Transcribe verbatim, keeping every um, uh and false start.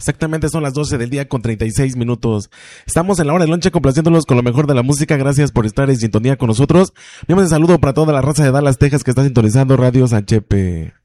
Exactamente, son las doce del día con treinta y seis minutos. Estamos en la hora del lonche complaciéndolos con lo mejor de la música. Gracias por estar en sintonía con nosotros. Enviamos un saludo para toda la raza de Dallas, Texas que está sintonizando Radio San Chepe.